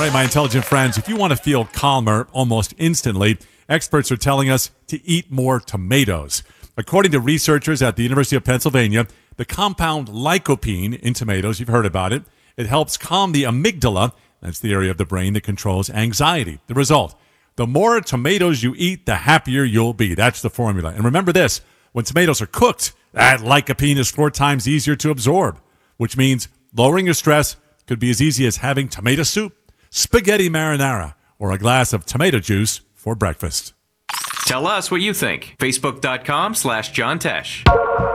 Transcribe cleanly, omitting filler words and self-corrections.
right, my intelligent friends, if you want to feel calmer almost instantly, experts are telling us to eat more tomatoes. According to researchers at the University of Pennsylvania, the compound lycopene in tomatoes, you've heard about it, it helps calm the amygdala. That's the area of the brain that controls anxiety. The result, the more tomatoes you eat, the happier you'll be. That's the formula. And remember this, when tomatoes are cooked, that lycopene is 4 times easier to absorb, which means lowering your stress could be as easy as having tomato soup, spaghetti marinara, or a glass of tomato juice for breakfast. Tell us what you think. Facebook.com/John Tesh.